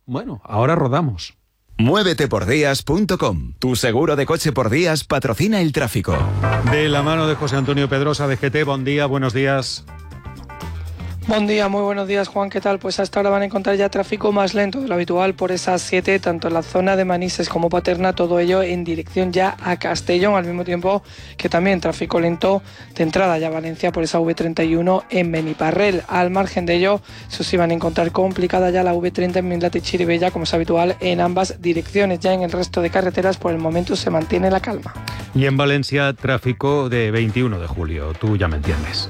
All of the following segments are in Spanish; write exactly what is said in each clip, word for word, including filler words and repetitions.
Bueno, ahora rodamos. muévete por días punto com. Tu seguro de coche por días patrocina el tráfico. De la mano de José Antonio Pedrosa de G T, buen día, buenos días. Buen día, muy buenos días, Juan, ¿qué tal? Pues hasta ahora van a encontrar ya tráfico más lento de lo habitual por esas siete, tanto en la zona de Manises como Paterna, todo ello en dirección ya a Castellón, al mismo tiempo que también tráfico lento de entrada ya a Valencia por esa V treinta y uno en Beniparrell. Al margen de ello, eso sí van a encontrar complicada ya la V treinta en Mislata y Chirivella, como es habitual en ambas direcciones. Ya en el resto de carreteras por el momento se mantiene la calma. Y en Valencia, tráfico de veintiuno de julio, tú ya me entiendes.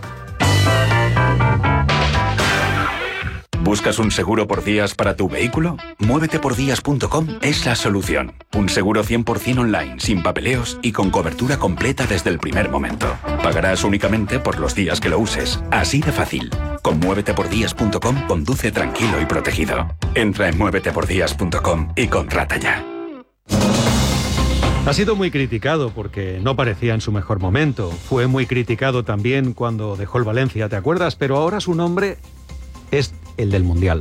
¿Buscas un seguro por días para tu vehículo? muévete por días punto com es la solución. Un seguro cien por ciento online, sin papeleos y con cobertura completa desde el primer momento. Pagarás únicamente por los días que lo uses. Así de fácil. Con muévete por días punto com conduce tranquilo y protegido. Entra en muévete por días punto com y contrata ya. Ha sido muy criticado porque no parecía en su mejor momento. Fue muy criticado también cuando dejó el Valencia, ¿te acuerdas? Pero ahora su nombre es el del Mundial.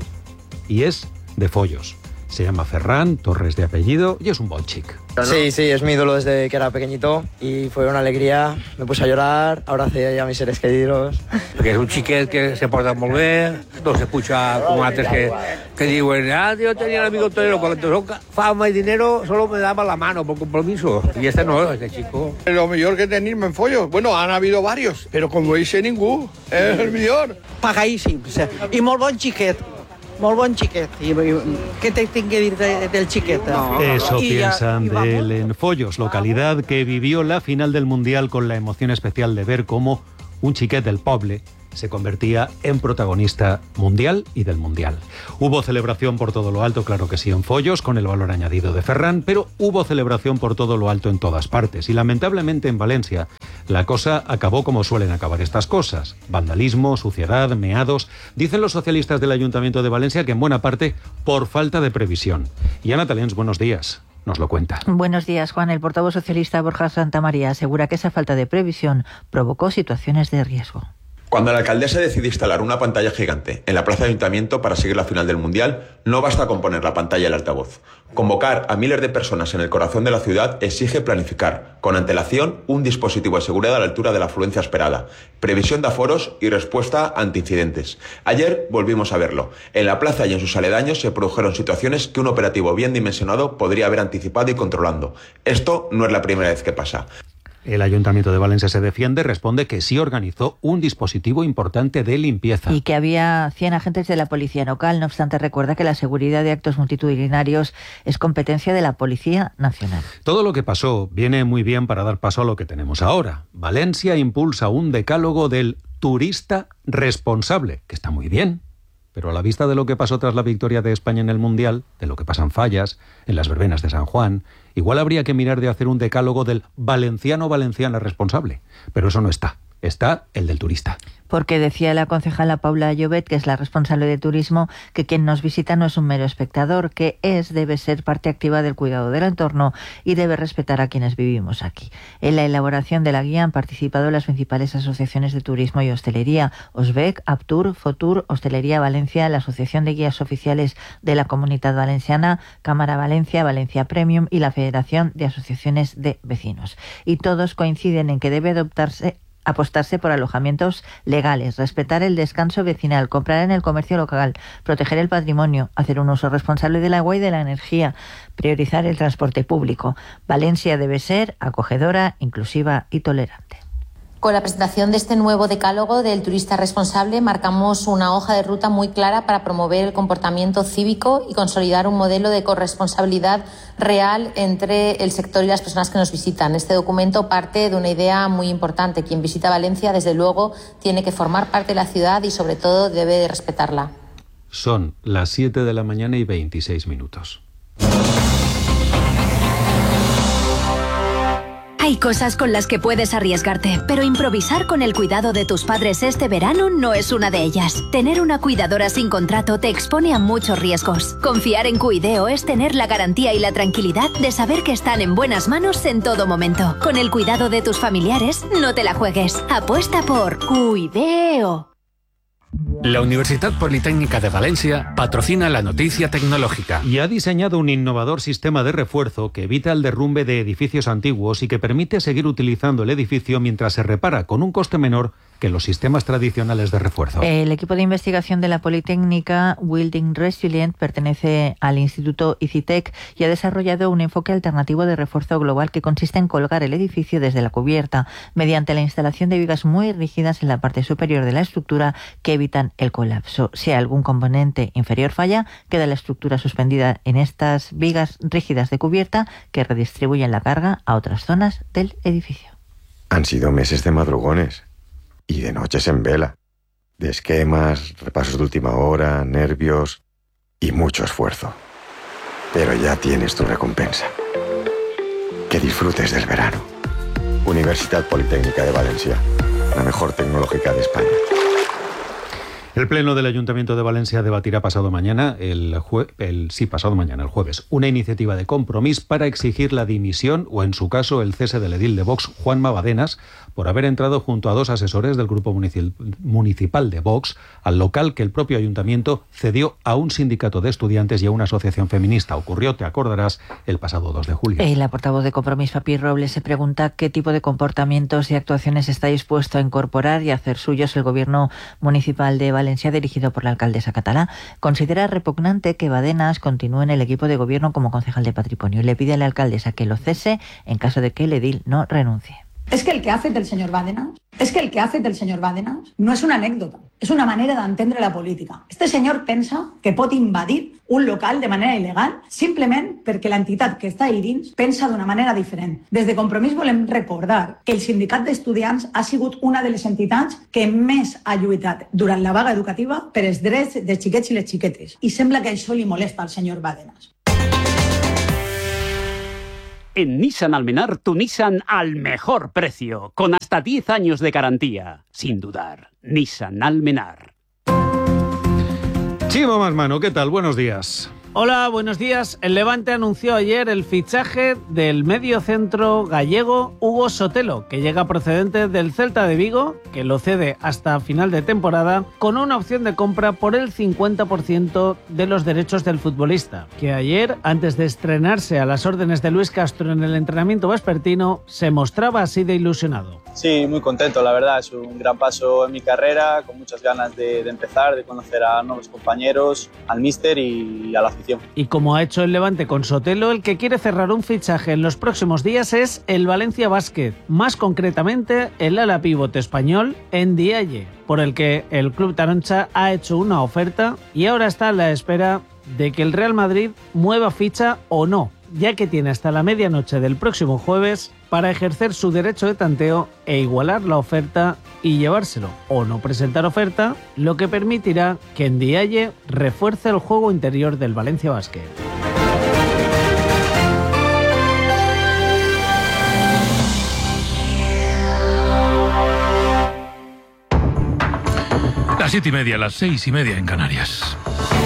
Y es de Follos. Se llama Ferran Torres de apellido y es un bon chic. Sí, sí, es mi ídolo desde que era pequeñito y fue una alegría. Me puse a llorar, abracé a mis seres queridos. Porque es un xiquet que se porta molt bé, no se escucha como antes que, que diuen, ah, yo tenía un amigo torero, cuando tengo fama y dinero solo me daba la mano por compromiso. Y este no, este chico. Lo mejor que tenerme en Follos, bueno, han habido varios, pero como dice ningú, es el mejor. Pagadíssim, i molt bon xiquet. Molt bon xiquet. I, i, què te tinc que dir de, del xiquet? No. Eso y, piensan y de él en Follos, localidad que vivió la final del Mundial con la emoción especial de ver cómo un xiquet del poble se convertía en protagonista mundial y del Mundial. Hubo celebración por todo lo alto, claro que sí, en Follos, con el valor añadido de Ferran, pero hubo celebración por todo lo alto en todas partes. Y lamentablemente en Valencia la cosa acabó como suelen acabar estas cosas. Vandalismo, suciedad, meados. Dicen los socialistas del Ayuntamiento de Valencia que en buena parte por falta de previsión. Y Ana Taliens, buenos días. Nos lo cuenta. Buenos días, Juan. El portavoz socialista Borja Santamaría asegura que esa falta de previsión provocó situaciones de riesgo. Cuando la alcaldesa decide instalar una pantalla gigante en la plaza de Ayuntamiento para seguir la final del Mundial, no basta con poner la pantalla y el altavoz. Convocar a miles de personas en el corazón de la ciudad exige planificar, con antelación, un dispositivo de seguridad a la altura de la afluencia esperada, previsión de aforos y respuesta ante incidentes. Ayer volvimos a verlo. En la plaza y en sus aledaños se produjeron situaciones que un operativo bien dimensionado podría haber anticipado y controlando. Esto no es la primera vez que pasa. El Ayuntamiento de Valencia se defiende, responde que sí organizó un dispositivo importante de limpieza. Y que había cien agentes de la policía local. No obstante, recuerda que la seguridad de actos multitudinarios es competencia de la Policía Nacional. Todo lo que pasó viene muy bien para dar paso a lo que tenemos ahora. Valencia impulsa un decálogo del turista responsable, que está muy bien. Pero a la vista de lo que pasó tras la victoria de España en el Mundial, de lo que pasa en Fallas, en las verbenas de San Juan, igual habría que mirar de hacer un decálogo del valenciano-valenciana responsable. Pero eso no está. Está el del turista. Porque decía la concejala Paula Llobet, que es la responsable de turismo, que quien nos visita no es un mero espectador, que es, debe ser parte activa del cuidado del entorno y debe respetar a quienes vivimos aquí. En la elaboración de la guía han participado las principales asociaciones de turismo y hostelería, OSBEC, Aptur, Fotur, Hostelería Valencia, la Asociación de Guías Oficiales de la Comunidad Valenciana, Cámara Valencia, Valencia Premium y la Federación de Asociaciones de Vecinos. Y todos coinciden en que debe adoptarse apostarse por alojamientos legales, respetar el descanso vecinal, comprar en el comercio local, proteger el patrimonio, hacer un uso responsable del agua y de la energía, priorizar el transporte público. Valencia debe ser acogedora, inclusiva y tolerante. Con la presentación de este nuevo decálogo del turista responsable marcamos una hoja de ruta muy clara para promover el comportamiento cívico y consolidar un modelo de corresponsabilidad real entre el sector y las personas que nos visitan. Este documento parte de una idea muy importante. Quien visita Valencia, desde luego, tiene que formar parte de la ciudad y, sobre todo, debe de respetarla. Son las siete de la mañana y veintiséis minutos. Hay cosas con las que puedes arriesgarte, pero improvisar con el cuidado de tus padres este verano no es una de ellas. Tener una cuidadora sin contrato te expone a muchos riesgos. Confiar en Cuideo es tener la garantía y la tranquilidad de saber que están en buenas manos en todo momento. Con el cuidado de tus familiares, no te la juegues. Apuesta por Cuideo. La Universidad Politécnica de Valencia patrocina la noticia tecnológica. Y ha diseñado un innovador sistema de refuerzo que evita el derrumbe de edificios antiguos y que permite seguir utilizando el edificio mientras se repara con un coste menor que los sistemas tradicionales de refuerzo. El equipo de investigación de la Politécnica, Building Resilient, pertenece al Instituto ICITEC y ha desarrollado un enfoque alternativo de refuerzo global que consiste en colgar el edificio desde la cubierta mediante la instalación de vigas muy rígidas en la parte superior de la estructura que evitan el colapso. Si algún componente inferior falla, queda la estructura suspendida en estas vigas rígidas de cubierta que redistribuyen la carga a otras zonas del edificio. Han sido meses de madrugones y de noches en vela, de esquemas, repasos de última hora, nervios y mucho esfuerzo. Pero ya tienes tu recompensa. Que disfrutes del verano. Universidad Politécnica de Valencia, la mejor tecnológica de España. El Pleno del Ayuntamiento de Valencia debatirá pasado mañana, el, jue- el sí, pasado mañana, el jueves, una iniciativa de Compromís para exigir la dimisión o, en su caso, el cese del edil de Vox, Juanma Badenas, por haber entrado junto a dos asesores del grupo munici- municipal de Vox al local que el propio ayuntamiento cedió a un sindicato de estudiantes y a una asociación feminista. Ocurrió, te acordarás, el pasado dos de julio. Eh, la portavoz de Compromís, Papi Robles, se pregunta qué tipo de comportamientos y actuaciones está dispuesto a incorporar y a hacer suyos el gobierno municipal de Valencia, dirigido por la alcaldesa catalá. Considera repugnante que Badenas continúe en el equipo de gobierno como concejal de patrimonio y le pide a la alcaldesa que lo cese en caso de que el edil no renuncie. Es que el que hace del señor Badenas, es que el que hace del señor Badenas no es una anécdota, és una manera d'entendre la política. Este senyor pensa que pot invadir un local de manera il·legal simplement perquè l'entitat que està ahí dins pensa d'una manera diferent. Des de Compromís volem recordar que el sindicat d'estudiants ha sigut una de les entitats que més ha lluitat durant la vaga educativa per els drets dels xiquets i les xiquetes. I sembla que això li molesta al senyor Badenas. En Nissan Almenar, tu Nissan al mejor precio, con hasta diez años de garantía. Sin dudar, Nissan Almenar. Chimo Masmano, ¿qué tal? Buenos días. Hola, buenos días. El Levante anunció ayer el fichaje del mediocentro gallego Hugo Sotelo, que llega procedente del Celta de Vigo, que lo cede hasta final de temporada, con una opción de compra por el cincuenta por ciento de los derechos del futbolista, que ayer, antes de estrenarse a las órdenes de Luis Castro en el entrenamiento vespertino, se mostraba así de ilusionado. Sí, muy contento, la verdad, es un gran paso en mi carrera, con muchas ganas de, de empezar, de conocer a nuevos compañeros, al míster y a la afición. Y como ha hecho el Levante con Sotelo, el que quiere cerrar un fichaje en los próximos días es el Valencia Basket, más concretamente el ala pivote español Ndiaye, por el que el club taroncha ha hecho una oferta y ahora está a la espera de que el Real Madrid mueva ficha o no, ya que tiene hasta la medianoche del próximo jueves para ejercer su derecho de tanteo e igualar la oferta y llevárselo, o no presentar oferta, lo que permitirá que Ndiaye refuerce el juego interior del Valencia Basket. Las siete y media, las seis y media en Canarias.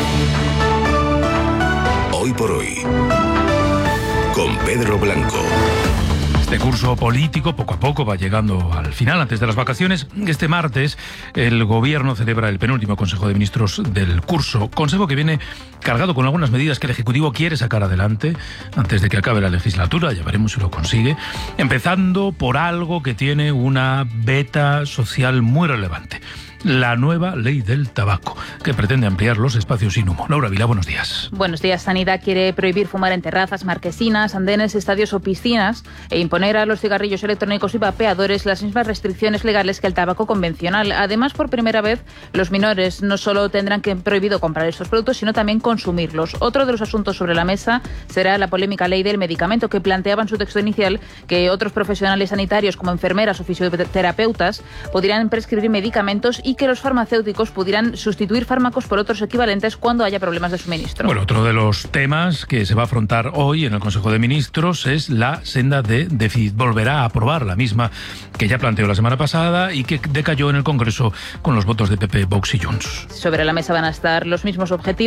Hoy por hoy, con Pedro Blanco. Este curso político poco a poco va llegando al final, antes de las vacaciones. Este martes el Gobierno celebra el penúltimo Consejo de Ministros del curso. Consejo que viene cargado con algunas medidas que el Ejecutivo quiere sacar adelante antes de que acabe la legislatura. Ya veremos si lo consigue. Empezando por algo que tiene una beta social muy relevante. La nueva ley del tabaco, que pretende ampliar los espacios sin humo. Laura Vila, buenos días. Buenos días. Sanidad quiere prohibir fumar en terrazas, marquesinas, andenes, estadios o piscinas e imponer a los cigarrillos electrónicos y vapeadores las mismas restricciones legales que el tabaco convencional. Además, por primera vez, los menores no solo tendrán que prohibido comprar estos productos, sino también consumirlos. Otro de los asuntos sobre la mesa será la polémica ley del medicamento, que planteaba en su texto inicial que otros profesionales sanitarios, como enfermeras o fisioterapeutas, podrían prescribir medicamentos y que los farmacéuticos pudieran sustituir fármacos por otros equivalentes cuando haya problemas de suministro. Bueno, otro de los temas que se va a afrontar hoy en el Consejo de Ministros es la senda de déficit. Volverá a aprobar la misma que ya planteó la semana pasada y que decayó en el Congreso con los votos de P P, Vox y Junts. Sobre la mesa van a estar los mismos objetivos. Los pactadores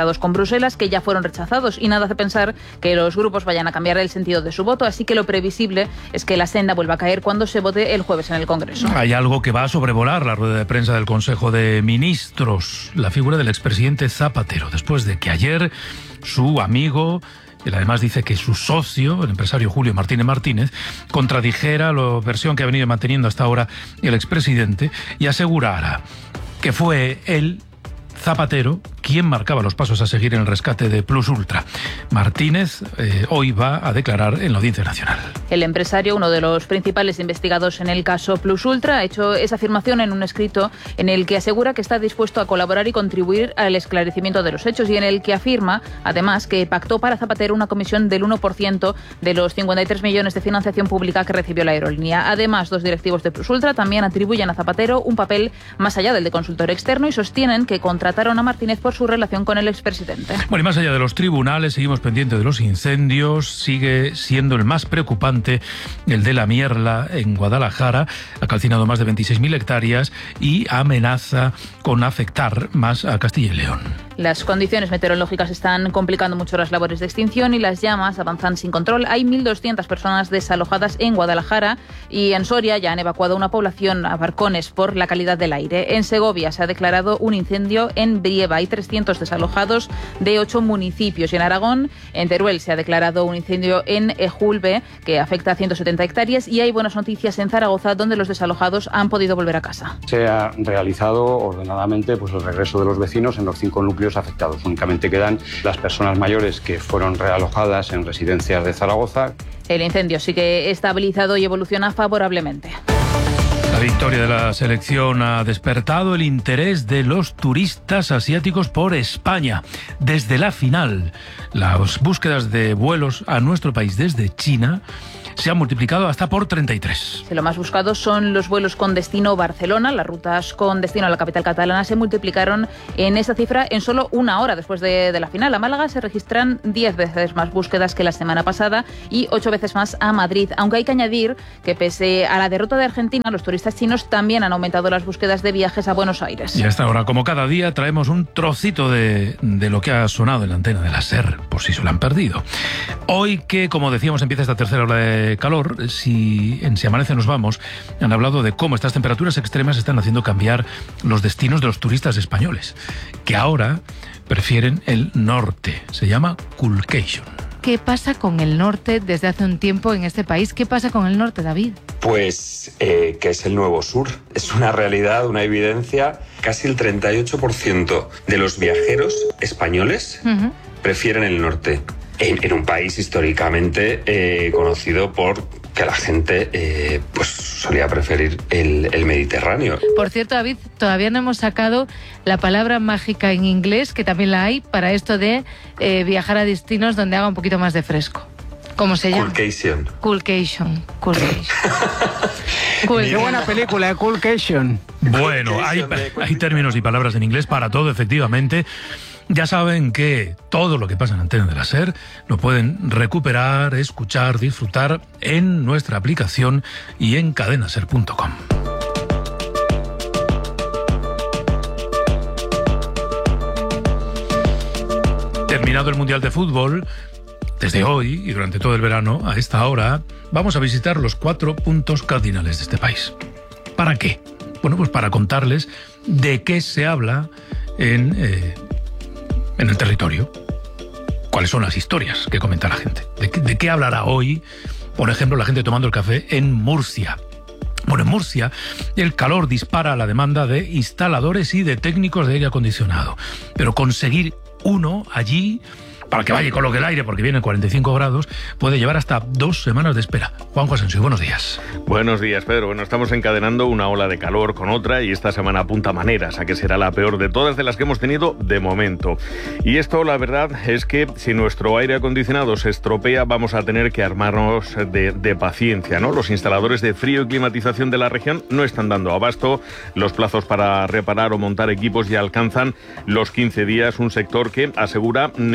pactados con Bruselas, que ya fueron rechazados, y nada hace pensar que los grupos vayan a cambiar el sentido de su voto, así que lo previsible es que la senda vuelva a caer cuando se vote el jueves en el Congreso. Hay algo que va a sobrevolar la rueda de prensa del Consejo de Ministros, la figura del expresidente Zapatero, después de que ayer su amigo, él además dice que su socio, el empresario Julio Martínez Martínez, contradijera la versión que ha venido manteniendo hasta ahora el expresidente y asegurara que fue él, Zapatero, quien marcaba los pasos a seguir en el rescate de Plus Ultra. Martínez eh, hoy va a declarar en la Audiencia Nacional. El empresario, uno de los principales investigados en el caso Plus Ultra, ha hecho esa afirmación en un escrito en el que asegura que está dispuesto a colaborar y contribuir al esclarecimiento de los hechos, y en el que afirma, además, que pactó para Zapatero una comisión del uno por ciento de los cincuenta y tres millones de financiación pública que recibió la aerolínea. Además, dos directivos de Plus Ultra también atribuyen a Zapatero un papel más allá del de consultor externo y sostienen que contrataron a Martínez por su relación con el expresidente. Bueno, y más allá de los tribunales, seguimos pendientes de los incendios. Sigue siendo el más preocupante el de la Mierla en Guadalajara. Ha calcinado más de veintiséis mil hectáreas y amenaza con afectar más a Castilla y León. Las condiciones meteorológicas están complicando mucho las labores de extinción y las llamas avanzan sin control. Hay mil doscientas personas desalojadas en Guadalajara, y en Soria ya han evacuado una población a barcones por la calidad del aire. En Segovia se ha declarado un incendio en Brieva. Hay trescientos desalojados de ocho municipios. Y en Aragón, en Teruel, se ha declarado un incendio en Ejulbe que afecta a ciento setenta hectáreas, y hay buenas noticias en Zaragoza, donde los desalojados han podido volver a casa. Se ha realizado ordenadamente pues, el regreso de los vecinos en los cinco núcleos afectados. Únicamente quedan las personas mayores que fueron realojadas en residencias de Zaragoza. El incendio sigue estabilizado y evoluciona favorablemente. La victoria de la selección ha despertado el interés de los turistas asiáticos por España. Desde la final, las búsquedas de vuelos a nuestro país desde China se han multiplicado hasta por treinta y tres. Lo más buscado son los vuelos con destino Barcelona. Las rutas con destino a la capital catalana se multiplicaron en esa cifra en solo una hora después de, de la final. A Málaga se registran diez veces más búsquedas que la semana pasada y ocho veces más a Madrid. Aunque hay que añadir que pese a la derrota de Argentina, los turistas chinos también han aumentado las búsquedas de viajes a Buenos Aires. Y hasta ahora, como cada día, traemos un trocito de, de lo que ha sonado en la antena de la SER, por si se lo han perdido. Hoy que, como decíamos, empieza esta tercera hora de calor, si en Si Amanece Nos Vamos, han hablado de cómo estas temperaturas extremas están haciendo cambiar los destinos de los turistas españoles, que ahora prefieren el norte. Se llama Coolcation. ¿Qué pasa con el norte desde hace un tiempo en este país? ¿Qué pasa con el norte, David? Pues eh, que es el nuevo sur. Es una realidad, una evidencia. Casi el treinta y ocho por ciento de los viajeros españoles uh-huh. prefieren el norte. En, en un país históricamente eh, conocido por que la gente eh, pues solía preferir el, el Mediterráneo. Por cierto, David, todavía no hemos sacado la palabra mágica en inglés, que también la hay, para esto de eh, viajar a destinos donde haga un poquito más de fresco. ¿Cómo se llama? Coolcation. Coolcation. Coolcation. Cool. Qué buena película, Coolcation. Bueno, hay, hay términos y palabras en inglés para todo, efectivamente. Ya saben que todo lo que pasa en Antena de la SER lo pueden recuperar, escuchar, disfrutar en nuestra aplicación y en cadenaser punto com. Terminado el Mundial de Fútbol, desde hoy y durante todo el verano, a esta hora, vamos a visitar los cuatro puntos cardinales de este país. ¿Para qué? Bueno, pues para contarles de qué se habla en... Eh, en el territorio. ¿Cuáles son las historias que comenta la gente? ¿De qué, de qué hablará hoy, por ejemplo, la gente tomando el café en Murcia? Bueno, en Murcia el calor dispara la demanda de instaladores y de técnicos de aire acondicionado. Pero conseguir uno allí, para que vaya y coloque el aire, porque viene cuarenta y cinco grados, puede llevar hasta dos semanas de espera. Juanjo Asensio, buenos días. Buenos días, Pedro. Bueno, estamos encadenando una ola de calor con otra y esta semana apunta maneras a que será la peor de todas de las que hemos tenido de momento. Y esto, la verdad, es que si nuestro aire acondicionado se estropea, vamos a tener que armarnos de, de paciencia, ¿no? Los instaladores de frío y climatización de la región no están dando abasto. Los plazos para reparar o montar equipos ya alcanzan los quince días, un sector que asegura necesita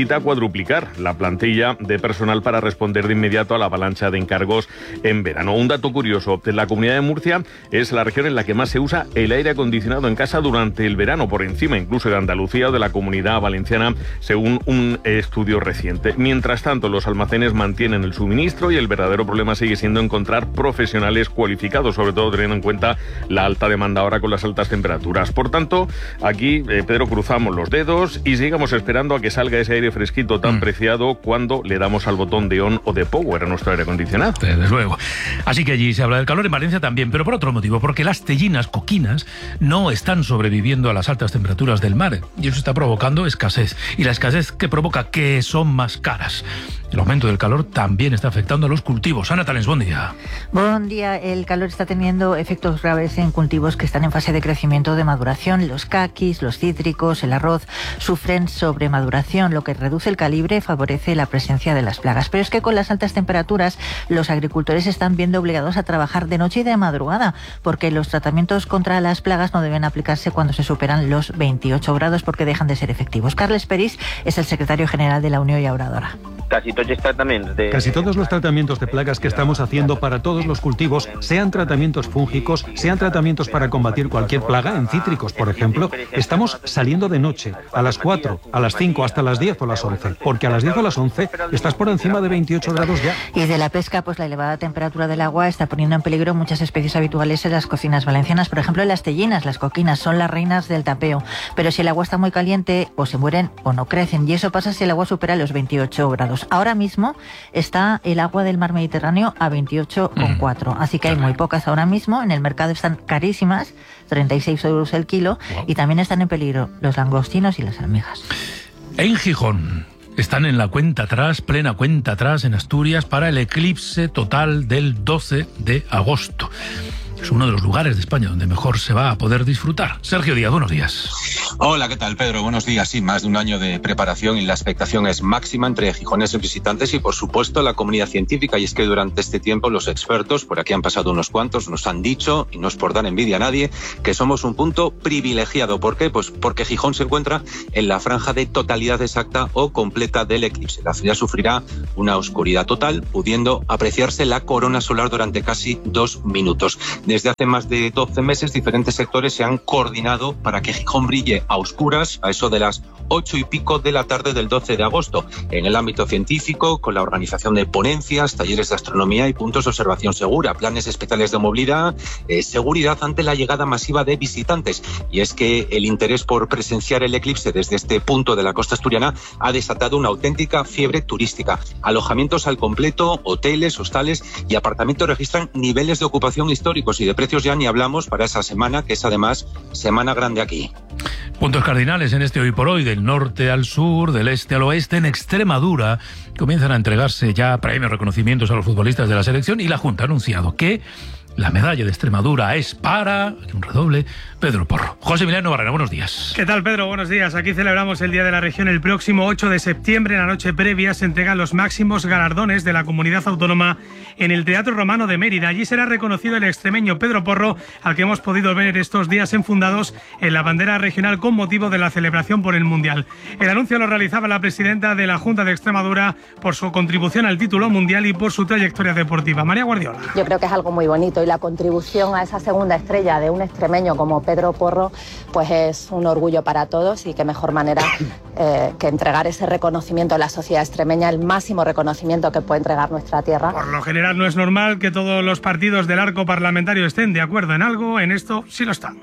necesita cuadruplicar la plantilla de personal para responder de inmediato a la avalancha de encargos en verano. Un dato curioso, la Comunidad de Murcia es la región en la que más se usa el aire acondicionado en casa durante el verano, por encima incluso de Andalucía o de la Comunidad Valenciana, según un estudio reciente. Mientras tanto, los almacenes mantienen el suministro y el verdadero problema sigue siendo encontrar profesionales cualificados, sobre todo teniendo en cuenta la alta demanda ahora con las altas temperaturas. Por tanto, aquí, eh, Pedro, cruzamos los dedos y sigamos esperando a que salga ese aire fresquito tan mm. preciado cuando le damos al botón de on o de power a nuestro aire acondicionado. Desde luego. Así que allí se habla del calor, en Valencia también, pero por otro motivo, porque las tellinas coquinas no están sobreviviendo a las altas temperaturas del mar y eso está provocando escasez. Y la escasez que provoca que son más caras. El aumento del calor también está afectando a los cultivos. Ana Talens, buen día. Buen día. El calor está teniendo efectos graves en cultivos que están en fase de crecimiento o de maduración. Los caquis, los cítricos, el arroz sufren sobremaduración, lo que reduce el calibre y favorece la presencia de las plagas. Pero es que con las altas temperaturas los agricultores se están viendo obligados a trabajar de noche y de madrugada, porque los tratamientos contra las plagas no deben aplicarse cuando se superan los veintiocho grados porque dejan de ser efectivos. Carles Peris es el secretario general de la Unión Llauradora. Casi todos, los tratamientos de... Casi todos los tratamientos de plagas que estamos haciendo para todos los cultivos, sean tratamientos fúngicos, sean tratamientos para combatir cualquier plaga, en cítricos, por ejemplo, estamos saliendo de noche, a las cuatro, a las cinco, hasta las diez o las once, porque a las diez o las once estás por encima de veintiocho grados ya. Y de la pesca, pues la elevada temperatura del agua está poniendo en peligro muchas especies habituales en las cocinas valencianas. Por ejemplo, las tellinas, las coquinas, son las reinas del tapeo. Pero si el agua está muy caliente, o se mueren o no crecen. Y eso pasa si el agua supera los veintiocho grados. Ahora mismo está el agua del mar Mediterráneo a veintiocho coma cuatro. Así que hay muy pocas ahora mismo. En el mercado están carísimas, treinta y seis euros el kilo. Wow. Y también están en peligro los langostinos y las almejas. En Gijón están en la cuenta atrás, plena cuenta atrás en Asturias para el eclipse total del doce de agosto. Es uno de los lugares de España donde mejor se va a poder disfrutar. Sergio Díaz, buenos días. Hola, ¿qué tal, Pedro? Buenos días. Sí, más de un año de preparación y la expectación es máxima entre gijoneses visitantes y, por supuesto, la comunidad científica. Y es que durante este tiempo los expertos, por aquí han pasado unos cuantos, nos han dicho, y no es por dar envidia a nadie, que somos un punto privilegiado. ¿Por qué? Pues porque Gijón se encuentra en la franja de totalidad exacta o completa del eclipse. La ciudad sufrirá una oscuridad total, pudiendo apreciarse la corona solar durante casi dos minutos. Desde hace más de doce meses, diferentes sectores se han coordinado para que Gijón brille a oscuras a eso de las ocho y pico de la tarde del doce de agosto. En el ámbito científico, con la organización de ponencias, talleres de astronomía y puntos de observación segura, planes especiales de movilidad, eh, seguridad ante la llegada masiva de visitantes. Y es que el interés por presenciar el eclipse desde este punto de la costa asturiana ha desatado una auténtica fiebre turística. Alojamientos al completo, hoteles, hostales y apartamentos registran niveles de ocupación históricos y de precios ya ni hablamos para esa semana, que es además Semana Grande aquí. Puntos cardinales en este hoy por hoy, del norte al sur, del este al oeste. En Extremadura comienzan a entregarse ya premios, reconocimientos a los futbolistas de la selección y la Junta ha anunciado que la medalla de Extremadura es para, un redoble, Pedro Porro. José Emiliano Barrera, buenos días. ¿Qué tal, Pedro? Buenos días. Aquí celebramos el Día de la Región. El próximo ocho de septiembre, en la noche previa, se entregan los máximos galardones de la comunidad autónoma en el Teatro Romano de Mérida. Allí será reconocido el extremeño Pedro Porro, al que hemos podido ver estos días enfundados en la bandera regional con motivo de la celebración por el Mundial. El anuncio lo realizaba la presidenta de la Junta de Extremadura por su contribución al título mundial y por su trayectoria deportiva. María Guardiola. Yo creo que es algo muy bonito y la contribución a esa segunda estrella de un extremeño como Pedro Porro pues es un orgullo para todos y qué mejor manera eh, que entregar ese reconocimiento a la sociedad extremeña, el máximo reconocimiento que puede entregar nuestra tierra. Por lo general no es normal que todos los partidos del arco parlamentario estén de acuerdo en algo, en esto sí lo están.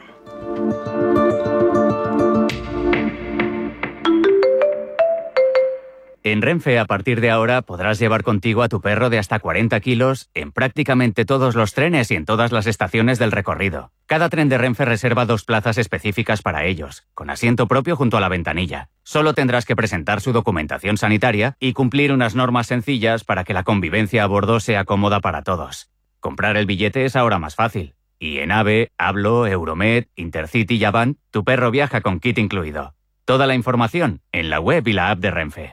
En Renfe, a partir de ahora, podrás llevar contigo a tu perro de hasta cuarenta kilos en prácticamente todos los trenes y en todas las estaciones del recorrido. Cada tren de Renfe reserva dos plazas específicas para ellos, con asiento propio junto a la ventanilla. Solo tendrás que presentar su documentación sanitaria y cumplir unas normas sencillas para que la convivencia a bordo sea cómoda para todos. Comprar el billete es ahora más fácil. Y en AVE, Hablo, Euromed, Intercity y Avant, tu perro viaja con kit incluido. Toda la información en la web y la app de Renfe.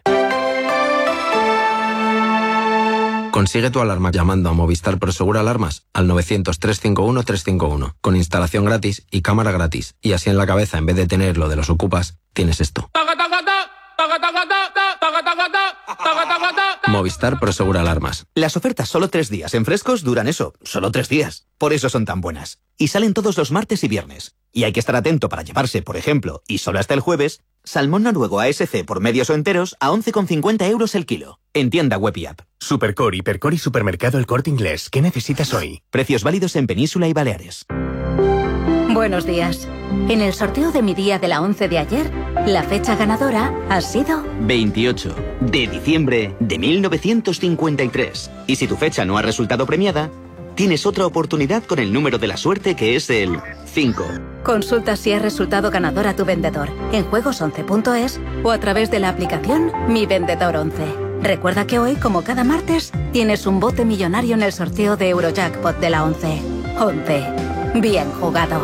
Consigue tu alarma llamando a Movistar Prosegur Alarmas al novecientos, trescientos cincuenta y uno, trescientos cincuenta y uno, con instalación gratis y cámara gratis. Y así en la cabeza, en vez de tener lo de los ocupas, tienes esto. Movistar Prosegura Alarmas. Las ofertas solo tres días en Frescos duran eso, solo tres días. Por eso son tan buenas. Y salen todos los martes y viernes. Y hay que estar atento para llevarse, por ejemplo, y solo hasta el jueves, salmón noruego A S C por medios o enteros a once con cincuenta euros el kilo. En tienda web y app. Supercore, Hipercore y Supermercado El Corte Inglés. ¿Qué necesitas hoy? Precios válidos en Península y Baleares. Buenos días. En el sorteo de mi día de la once de ayer, la fecha ganadora ha sido veintiocho de diciembre de mil novecientos cincuenta y tres. Y si tu fecha no ha resultado premiada, tienes otra oportunidad con el número de la suerte, que es el cinco. Consulta si ha resultado ganador a tu vendedor en juegos once punto es o a través de la aplicación Mi Vendedor once. Recuerda que hoy, como cada martes, tienes un bote millonario en el sorteo de Eurojackpot de la once. once. Bien jugado.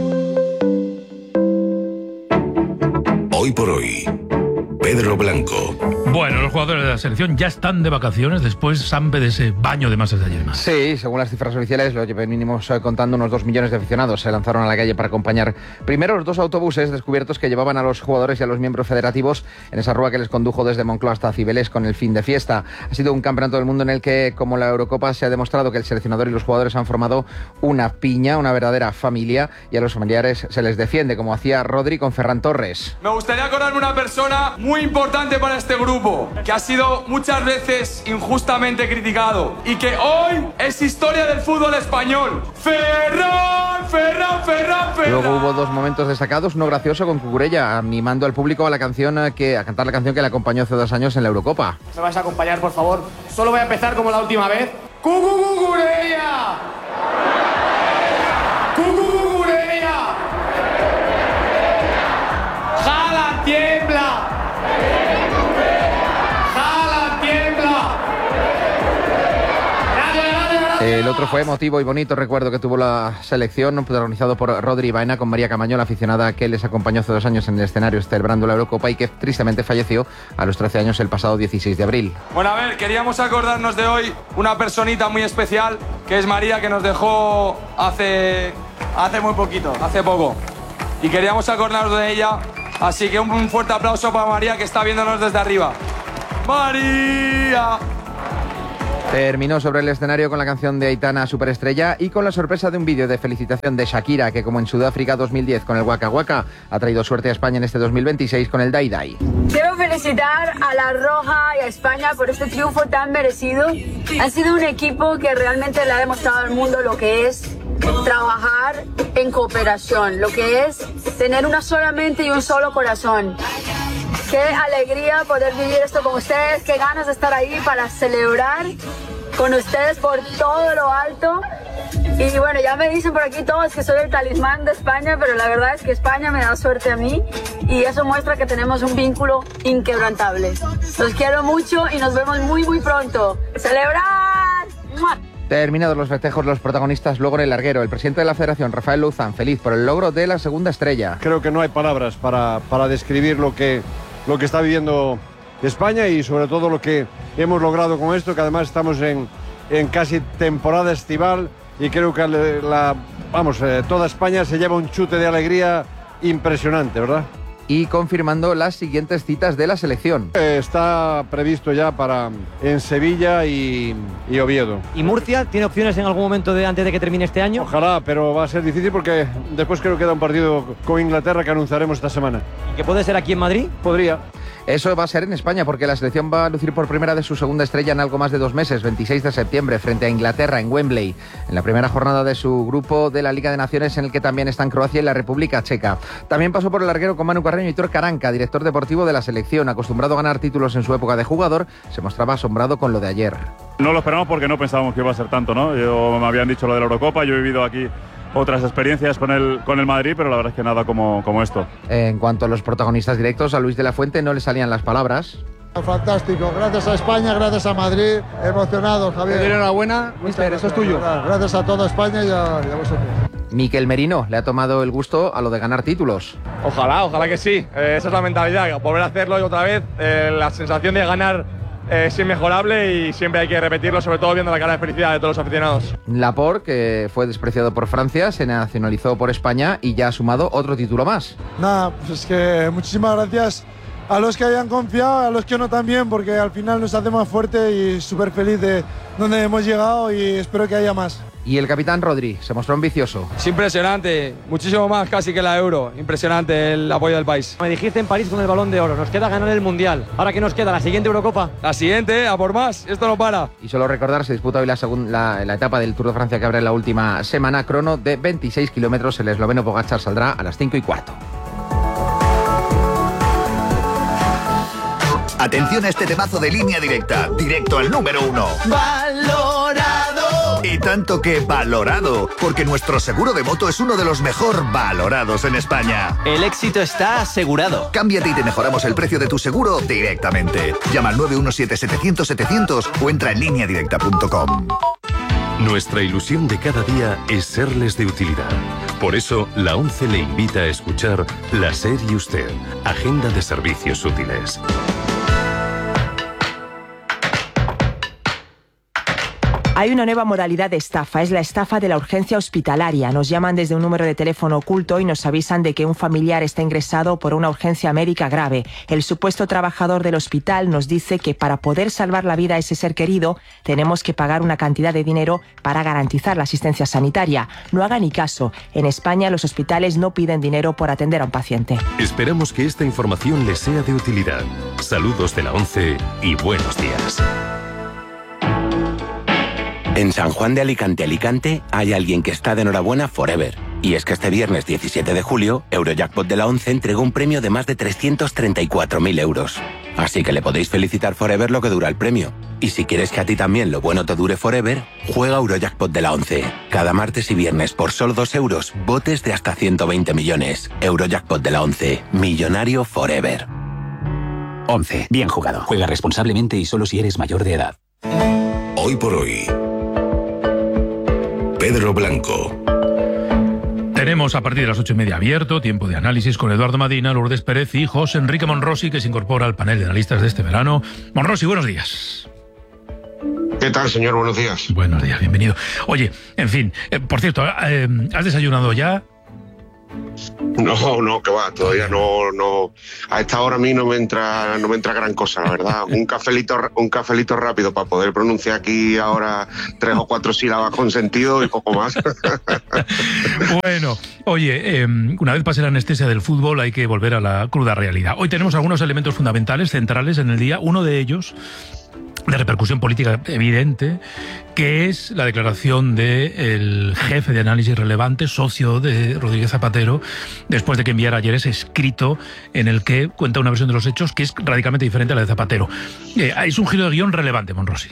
Hoy por hoy, Pedro Blanco. Bueno, los jugadores de la selección ya están de vacaciones después, Sampe, de ese baño de masas de ayer. Sí, según las cifras oficiales, lo venimos contando, unos dos millones de aficionados se lanzaron a la calle para acompañar primero los dos autobuses descubiertos que llevaban a los jugadores y a los miembros federativos en esa rúa que les condujo desde Moncloa hasta Cibeles con el fin de fiesta. Ha sido un campeonato del mundo en el que, como la Eurocopa, se ha demostrado que el seleccionador y los jugadores han formado una piña, una verdadera familia, y a los familiares se les defiende, como hacía Rodri con Ferran Torres. Me gustaría acordarme una persona muy importante para este grupo, que ha sido muchas veces injustamente criticado y que hoy es historia del fútbol español. Ferran, Ferran, Ferran, Ferran. Luego hubo dos momentos destacados, uno gracioso con Cucurella animando al público a la canción que a cantar la canción que le acompañó hace dos años en la Eurocopa. ¿Me vais a acompañar, por favor? Solo voy a empezar como la última vez. ¡Cucurella! ¡Cucurella! ¡Jala, tiembla! El otro fue emotivo y bonito recuerdo que tuvo la selección, protagonizado por Rodri y Baena, con María Camaño, la aficionada que les acompañó hace dos años en el escenario celebrando la Eurocopa y que tristemente falleció a los trece años el pasado dieciséis de abril. Bueno, a ver, queríamos acordarnos de hoy una personita muy especial, que es María, que nos dejó hace, hace muy poquito, hace poco. Y queríamos acordarnos de ella, así que un fuerte aplauso para María, que está viéndonos desde arriba. ¡María! Terminó sobre el escenario con la canción de Aitana, Superestrella, y con la sorpresa de un vídeo de felicitación de Shakira, que como en Sudáfrica dos mil diez con el Waka Waka, ha traído suerte a España en este dos mil veintiséis con el Dai Dai. Quiero felicitar a La Roja y a España por este triunfo tan merecido. Han sido un equipo que realmente le ha demostrado al mundo lo que es trabajar en cooperación, lo que es tener una sola mente y un solo corazón. Qué alegría poder vivir esto con ustedes, qué ganas de estar ahí para celebrar con ustedes por todo lo alto. Y bueno, ya me dicen por aquí todos que soy el talismán de España, pero la verdad es que España me da suerte a mí y eso muestra que tenemos un vínculo inquebrantable. Los quiero mucho y nos vemos muy muy pronto. ¡Celebrar! ¡Mua! Terminados los festejos, los protagonistas luego en el larguero. El presidente de la Federación, Rafael Louzán, feliz por el logro de la segunda estrella. Creo que no hay palabras para, para describir lo que, lo que está viviendo España y sobre todo lo que hemos logrado con esto, que además estamos en, en casi temporada estival y creo que la, vamos, eh, toda España se lleva un chute de alegría impresionante, ¿verdad? Y confirmando las siguientes citas de la selección. Eh, está previsto ya para en Sevilla y, y Oviedo. ¿Y Murcia tiene opciones en algún momento de antes de que termine este año? Ojalá, pero va a ser difícil porque después creo que queda un partido con Inglaterra que anunciaremos esta semana. ¿Y que puede ser aquí en Madrid? Podría. Eso va a ser en España porque la selección va a lucir por primera vez su segunda estrella en algo más de dos meses, veintiséis de septiembre, frente a Inglaterra en Wembley, en la primera jornada de su grupo de la Liga de Naciones, en el que también están Croacia y la República Checa. También pasó por el larguero con Manu Carreño y Tor Caranca, director deportivo de la selección. Acostumbrado a ganar títulos en su época de jugador, se mostraba asombrado con lo de ayer. No lo esperamos porque no pensábamos que iba a ser tanto, ¿no? Yo, me habían dicho lo de la Eurocopa, yo he vivido aquí otras experiencias con el, con el Madrid, pero la verdad es que nada como, como esto. En cuanto a los protagonistas directos, a Luis de la Fuente no le salían las palabras. Fantástico, gracias a España, gracias a Madrid, emocionado, Javier. Enhorabuena, mister, eso es tuyo. Gracias a toda España y a, y a vosotros. Mikel Merino le ha tomado el gusto a lo de ganar títulos. Ojalá, ojalá que sí, eh, esa es la mentalidad, volver a hacerlo y otra vez, eh, la sensación de ganar Eh, es inmejorable y siempre hay que repetirlo, sobre todo viendo la cara de felicidad de todos los aficionados. Laporte, que fue despreciado por Francia, se nacionalizó por España y ya ha sumado otro título más. Nada, pues es que muchísimas gracias a los que hayan confiado, a los que no también, porque al final nos hace más fuerte y súper feliz de donde hemos llegado y espero que haya más. Y el capitán Rodri se mostró ambicioso. Es impresionante, muchísimo más casi que la Euro. Impresionante el apoyo del país. Me dijiste en París con el Balón de Oro, nos queda ganar el Mundial. ¿Ahora qué nos queda? ¿La siguiente Eurocopa? La siguiente, a por más, esto no para. Y solo recordar, se disputa hoy la, segunda, la, la etapa del Tour de Francia que abre la última semana. Crono de veintiséis kilómetros, el esloveno Pogačar saldrá a las cinco y cuarto. Atención a este temazo de Línea Directa, directo al número uno. ¡Valorado! Y tanto que valorado, porque nuestro seguro de moto es uno de los mejor valorados en España. El éxito está asegurado. Cámbiate y te mejoramos el precio de tu seguro directamente. Llama al nueve uno siete setecientos setecientos o entra en línea directa punto com. Nuestra ilusión de cada día es serles de utilidad. Por eso, la ONCE le invita a escuchar La SER y Usted, Agenda de Servicios Útiles. Hay una nueva modalidad de estafa, es la estafa de la urgencia hospitalaria. Nos llaman desde un número de teléfono oculto y nos avisan de que un familiar está ingresado por una urgencia médica grave. El supuesto trabajador del hospital nos dice que para poder salvar la vida a ese ser querido tenemos que pagar una cantidad de dinero para garantizar la asistencia sanitaria. No haga ni caso. En España los hospitales no piden dinero por atender a un paciente. Esperamos que esta información les sea de utilidad. Saludos de la ONCE y buenos días. En San Juan de Alicante, Alicante, hay alguien que está de enhorabuena forever. Y es que este viernes diecisiete de julio, Eurojackpot de la ONCE entregó un premio de más de trescientos treinta y cuatro mil euros. Así que le podéis felicitar forever lo que dura el premio. Y si quieres que a ti también lo bueno te dure forever, juega Eurojackpot de la ONCE. Cada martes y viernes por solo dos euros, botes de hasta ciento veinte millones. Eurojackpot de la ONCE. Millonario forever. ONCE. Bien jugado. Juega responsablemente y solo si eres mayor de edad. Hoy por hoy. Pedro Blanco. Tenemos a partir de las ocho y media abierto, tiempo de análisis con Eduardo Madina, Lourdes Pérez y José Enrique Monrosi, que se incorpora al panel de analistas de este verano. Monrosi, buenos días. ¿Qué tal, señor? Buenos días. Buenos días, bienvenido. Oye, en fin, eh, por cierto, eh, ¿has desayunado ya? No, no, que va, todavía no, no. A esta hora a mí no me entra, no me entra gran cosa, la verdad. Un cafelito, un cafelito rápido para poder pronunciar aquí ahora tres o cuatro sílabas con sentido y poco más. Bueno, oye, eh, una vez pase la anestesia del fútbol hay que volver a la cruda realidad. Hoy tenemos algunos elementos fundamentales, centrales en el día. Uno de ellos, de repercusión política evidente, que es la declaración del jefe de análisis relevante, socio de Rodríguez Zapatero, después de que enviara ayer ese escrito en el que cuenta una versión de los hechos que es radicalmente diferente a la de Zapatero. Eh, es un giro de guión relevante, Monrosi.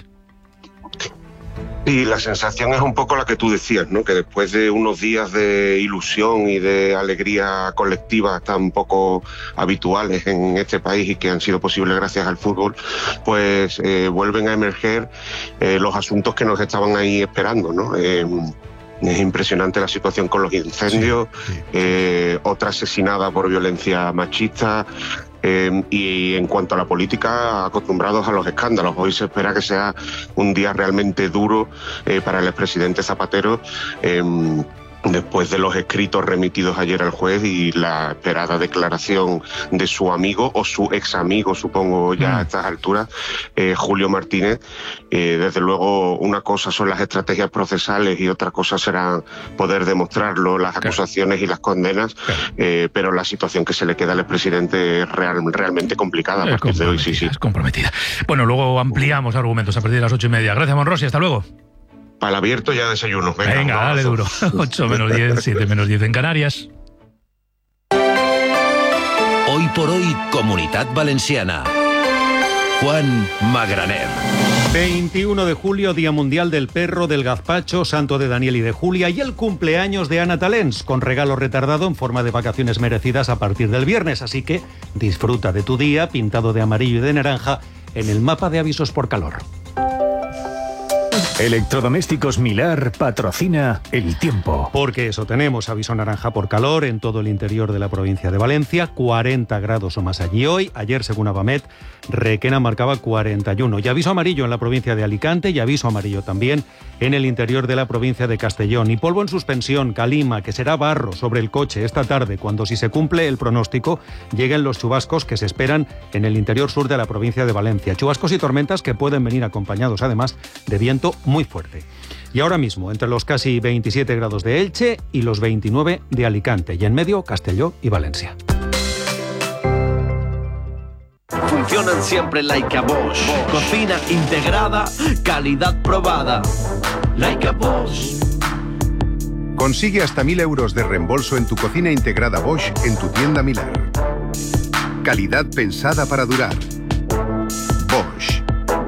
Y la sensación es un poco la que tú decías, ¿no? Que después de unos días de ilusión y de alegría colectiva tan poco habituales en este país y que han sido posibles gracias al fútbol, pues eh, vuelven a emerger eh, los asuntos que nos estaban ahí esperando, ¿no? Eh, Es impresionante la situación con los incendios, sí, sí. Eh, otra asesinada por violencia machista. Eh, y en cuanto a la política, acostumbrados a los escándalos. Hoy se espera que sea un día realmente duro eh, para el expresidente Zapatero, eh, después de los escritos remitidos ayer al juez y la esperada declaración de su amigo o su ex amigo, supongo ya a estas alturas, eh, Julio Martínez. Eh, desde luego, una cosa son las estrategias procesales y otra cosa será poder demostrarlo, las acusaciones y las condenas, eh, pero la situación que se le queda al expresidente es real, realmente complicada a partir de hoy. Sí, sí. Es comprometida. Bueno, luego ampliamos argumentos a partir de las ocho y media. Gracias, Monrosi. Hasta luego. Para el abierto ya desayuno. Venga, Venga dale duro. ocho menos diez, siete menos diez en Canarias. Hoy por hoy, Comunitat Valenciana. Juan Magraner. veintiuno de julio, Día Mundial del Perro, del Gazpacho, santo de Daniel y de Julia, y el cumpleaños de Ana Talens, con regalo retardado en forma de vacaciones merecidas a partir del viernes. Así que disfruta de tu día pintado de amarillo y de naranja en el mapa de avisos por calor. Electrodomésticos Milar patrocina El Tiempo. Porque eso tenemos, aviso naranja por calor en todo el interior de la provincia de Valencia, cuarenta grados o más allí hoy. Ayer, según Avamet, Requena marcaba cuarenta y uno. Y aviso amarillo en la provincia de Alicante y aviso amarillo también en el interior de la provincia de Castellón. Y polvo en suspensión, calima, que será barro sobre el coche esta tarde, cuando, si se cumple el pronóstico, lleguen los chubascos que se esperan en el interior sur de la provincia de Valencia. Chubascos y tormentas que pueden venir acompañados, además, de viento muy fuerte. Y ahora mismo, entre los casi veintisiete grados de Elche y los veintinueve de Alicante, y en medio, Castelló y Valencia. Funcionan siempre like a Bosch. Bosch. Cocina integrada, calidad probada. Like a Bosch. Consigue hasta mil euros de reembolso en tu cocina integrada Bosch en tu tienda Milar. Calidad pensada para durar. Bosch.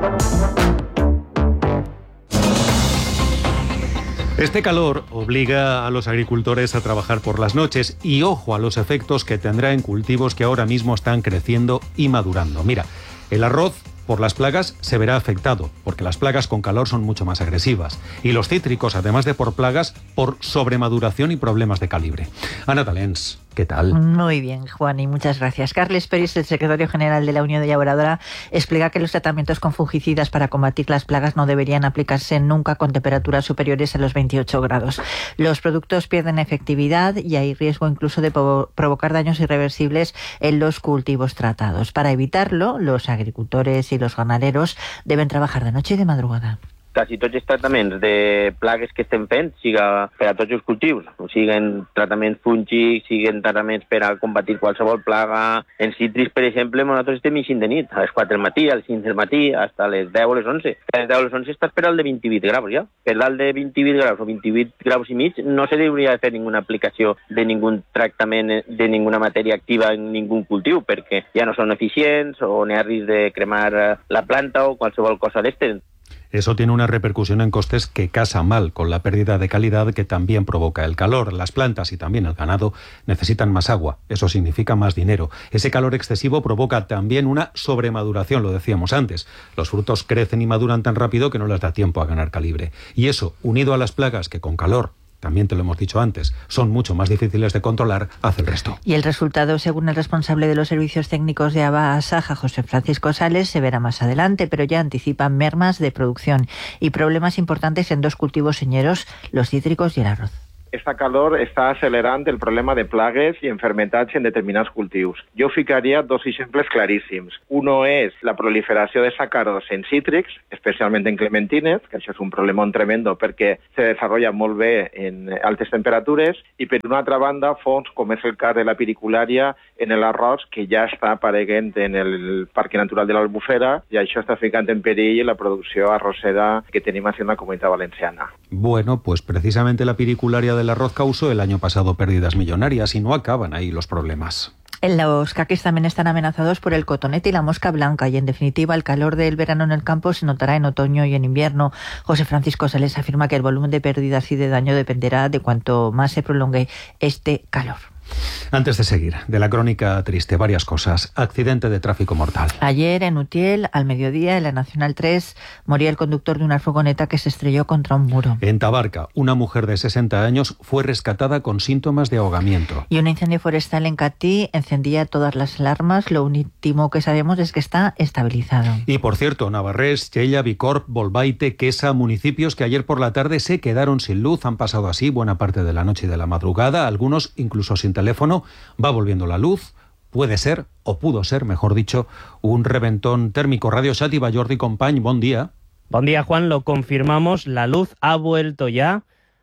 Este calor obliga a los agricultores a trabajar por las noches y ojo a los efectos que tendrá en cultivos que ahora mismo están creciendo y madurando. Mira, el arroz por las plagas se verá afectado, porque las plagas con calor son mucho más agresivas. Y los cítricos, además de por plagas, por sobremaduración y problemas de calibre. Ana Talens, ¿qué tal? Muy bien, Juan, y muchas gracias. Carles Peris, el secretario general de la Unión de Llauradora, explica que los tratamientos con fungicidas para combatir las plagas no deberían aplicarse nunca con temperaturas superiores a los veintiocho grados. Los productos pierden efectividad y hay riesgo incluso de provocar daños irreversibles en los cultivos tratados. Para evitarlo, los agricultores y los ganaderos deben trabajar de noche y de madrugada. Quasi tots els tractaments de plagues que estem fent, siga per a tots els cultius, siguen tractaments fúngics, siguen tractaments per a combatir qualsevol plaga. En cítrics, per exemple, nosaltres estem ixint de nit, a les quatre del matí, a les cinc del matí, fins a les deu o les onze. A les deu o les onze estàs per al de vint-i-vuit graus, ja. Per dalt de vint-i-vuit graus o vint-i-vuit graus i mig no se hauria de fer ninguna aplicació de ningun tractament de ninguna matèria activa en ningun cultiu, perquè ja no són eficients o n'hi ha risc de cremar la planta o qualsevol cosa d'este. Eso tiene una repercusión en costes que casa mal con la pérdida de calidad que también provoca el calor. Las plantas y también el ganado necesitan más agua. Eso significa más dinero. Ese calor excesivo provoca también una sobremaduración, lo decíamos antes. Los frutos crecen y maduran tan rápido que no les da tiempo a ganar calibre. Y eso, unido a las plagas que con calor, también te lo hemos dicho antes, son mucho más difíciles de controlar, hace el resto. Y el resultado, según el responsable de los servicios técnicos de ABA Asaja, José Francisco Sales, se verá más adelante, pero ya anticipan mermas de producción y problemas importantes en dos cultivos señeros, los cítricos y el arroz. Esta calor està accelerant el problema de plagues i enfermetats en determinats cultius. Jo ficaria dos exemples claríssims. Uno és la proliferació de sàcaros en cítrics, especialment en clementines, que això és un problema tremendo perquè se desenvolupa molt bé en altes temperatures, i per una altra banda, fonts com és el cas de la piriculària en l'arròs, que ja està apareguent en el Parc Natural de l'Albufera, i això està ficant en perill la producció arrossera que tenim en la Comunitat Valenciana. Bueno, pues precisamente la piriculària de El arroz causó el año pasado pérdidas millonarias y no acaban ahí los problemas. Los caques también están amenazados por el cotonete y la mosca blanca y, en definitiva, el calor del verano en el campo se notará en otoño y en invierno. José Francisco Sales afirma que el volumen de pérdidas y de daño dependerá de cuanto más se prolongue este calor. Antes de seguir, de la crónica triste, varias cosas. Accidente de tráfico mortal. Ayer en Utiel, al mediodía, en la Nacional tres, moría el conductor de una furgoneta que se estrelló contra un muro. En Tabarca, una mujer de sesenta años fue rescatada con síntomas de ahogamiento. Y un incendio forestal en Catí encendía todas las alarmas. Lo último que sabemos es que está estabilizado. Y por cierto, Navarrés, Chella, Bicorp, Bolbaite, Quesa, municipios que ayer por la tarde se quedaron sin luz, han pasado así buena parte de la noche y de la madrugada, algunos incluso sin teléfono. Va volviendo la luz, puede ser, o pudo ser, mejor dicho, un reventón térmico. Radio Xàtiva, Jordi Company, bon día. Bon día, Juan, lo confirmamos, la luz ha vuelto ya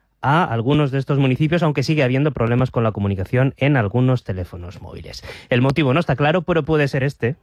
a algunos de estos municipios, aunque sigue habiendo problemas con la comunicación en algunos teléfonos móviles. El motivo no está claro, pero puede ser este.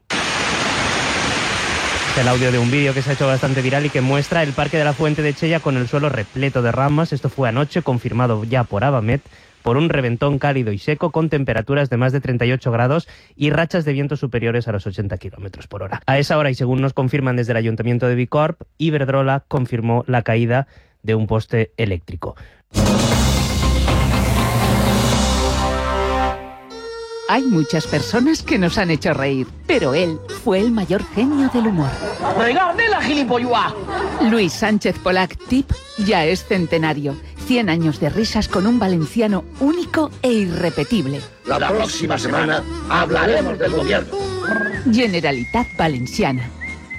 El audio de un vídeo que se ha hecho bastante viral y que muestra el Parque de la Fuente de Chella con el suelo repleto de ramas. Esto fue anoche, confirmado ya por Avamet, por un reventón cálido y seco con temperaturas de más de treinta y ocho grados y rachas de viento superiores a los ochenta kilómetros por hora. A esa hora, y según nos confirman desde el Ayuntamiento de Bicorp, Iberdrola confirmó la caída de un poste eléctrico. Hay muchas personas que nos han hecho reír, pero él fue el mayor genio del humor. ¡Regarde la gilipollas! Luis Sánchez Polac Tip ya es centenario. cien años de risas con un valenciano único e irrepetible. La próxima semana hablaremos del gobierno. Generalitat Valenciana.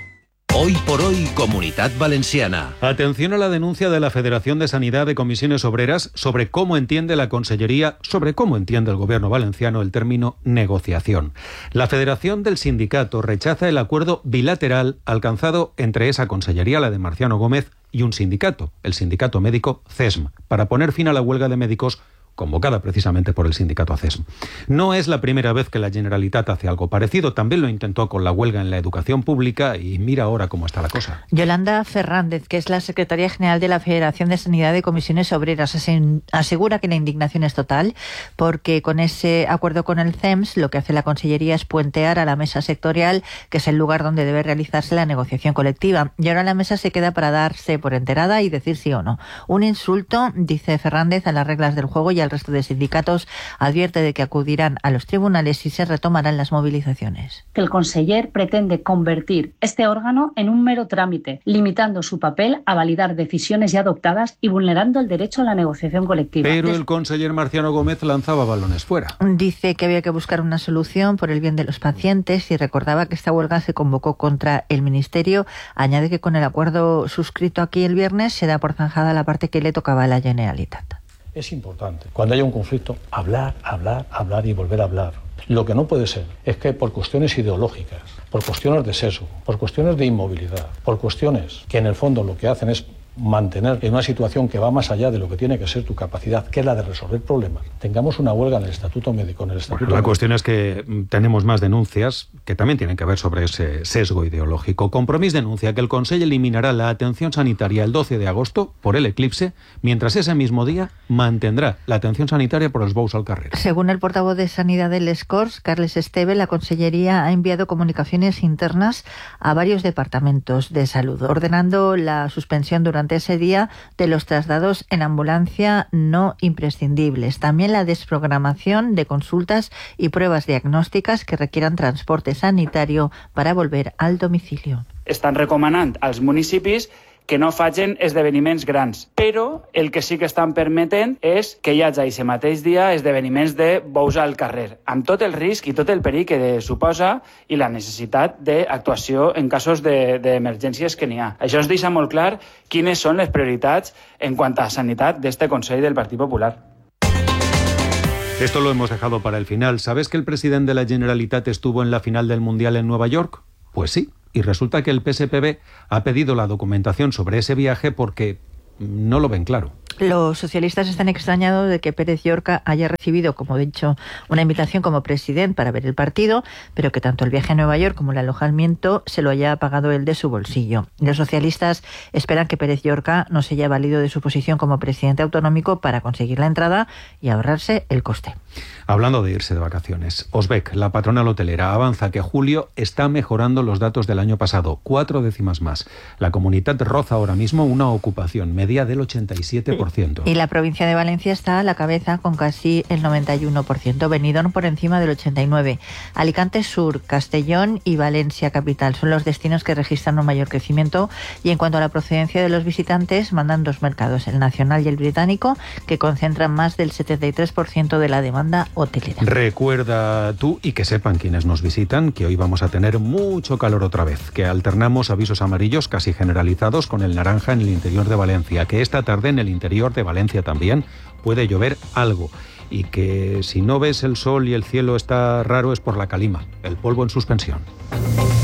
Hoy por hoy, Comunitat Valenciana. Atención a la denuncia de la Federación de Sanidad de Comisiones Obreras sobre cómo entiende la Consellería, sobre cómo entiende el Gobierno valenciano el término negociación. La Federación del Sindicato rechaza el acuerdo bilateral alcanzado entre esa Consellería, la de Marciano Gómez, y un sindicato, el sindicato médico C E S M, para poner fin a la huelga de médicos convocada precisamente por el sindicato A C E S M. No es la primera vez que la Generalitat hace algo parecido, también lo intentó con la huelga en la educación pública y mira ahora cómo está la cosa. Yolanda Fernández, que es la secretaria general de la Federación de Sanidad de Comisiones Obreras, asegura que la indignación es total porque con ese acuerdo con el C E M S lo que hace la Consellería es puentear a la mesa sectorial, que es el lugar donde debe realizarse la negociación colectiva. Y ahora la mesa se queda para darse por enterada y decir sí o no. Un insulto, dice Fernández, a las reglas del juego y al resto de sindicatos. Advierte de que acudirán a los tribunales y se retomarán las movilizaciones. Que el conseller pretende convertir este órgano en un mero trámite, limitando su papel a validar decisiones ya adoptadas y vulnerando el derecho a la negociación colectiva. Pero el conseller Marciano Gómez lanzaba balones fuera. Dice que había que buscar una solución por el bien de los pacientes y recordaba que esta huelga se convocó contra el Ministerio. Añade que con el acuerdo suscrito aquí el viernes se da por zanjada la parte que le tocaba a la Generalitat. Es importante, cuando haya un conflicto, hablar, hablar, hablar y volver a hablar. Lo que no puede ser es que por cuestiones ideológicas, por cuestiones de sesgo, por cuestiones de inmovilidad, por cuestiones que en el fondo lo que hacen es mantener en una situación que va más allá de lo que tiene que ser tu capacidad, que es la de resolver problemas, tengamos una huelga en el Estatuto Médico, en el Estatuto bueno, la médico. cuestión es que tenemos más denuncias que también tienen que ver sobre ese sesgo ideológico. Compromís denuncia que el Consell eliminará la atención sanitaria el doce de agosto por el eclipse, mientras ese mismo día mantendrá la atención sanitaria por els bous al carrer. Según el portavoz de Sanidad del Les Corts, Carles Esteve, la Consellería ha enviado comunicaciones internas a varios departamentos de salud, ordenando la suspensión durante ese día de los traslados en ambulancia no imprescindibles. También la desprogramación de consultas y pruebas diagnósticas que requieran transporte sanitario para volver al domicilio. Estan recomanant als municipis que no facin esdeveniments grans, però el que sí que estan permetent és que hi hagi aquest mateix dia esdeveniments de bous al carrer, amb tot el risc i tot el perill que suposa i la necessitat d'actuació en casos d'emergències que n'hi ha. Això ens deixa molt clar quines són les prioritats en quant a sanitat d'este Consell del Partit Popular. Esto lo hemos dejado para el final. ¿Sabes que el presidente de la Generalitat estuvo en la final del Mundial en Nueva York? Pues sí. Y resulta que el P S P B ha pedido la documentación sobre ese viaje porque no lo ven claro. Los socialistas están extrañados de que Pérez Llorca haya recibido, como he dicho, una invitación como presidente para ver el partido, pero que tanto el viaje a Nueva York como el alojamiento se lo haya pagado él de su bolsillo. Los socialistas esperan que Pérez Llorca no se haya valido de su posición como presidente autonómico para conseguir la entrada y ahorrarse el coste. Hablando de irse de vacaciones, Osbec, la patronal hotelera, avanza que julio está mejorando los datos del año pasado, cuatro décimas más. La Comunitat roza ahora mismo una ocupación media del ochenta y siete por ciento. Y la provincia de Valencia está a la cabeza con casi el noventa y uno por ciento, Benidorm por encima del ochenta y nueve por ciento. Alicante Sur, Castellón y Valencia Capital son los destinos que registran un mayor crecimiento, y en cuanto a la procedencia de los visitantes, mandan dos mercados, el nacional y el británico, que concentran más del setenta y tres por ciento de la demanda hotelera. Recuerda tú, y que sepan quienes nos visitan, que hoy vamos a tener mucho calor otra vez, que alternamos avisos amarillos casi generalizados con el naranja en el interior de Valencia, que esta tarde en el interior de Valencia también puede llover algo, y que si no ves el sol y el cielo está raro es por la calima, el polvo en suspensión.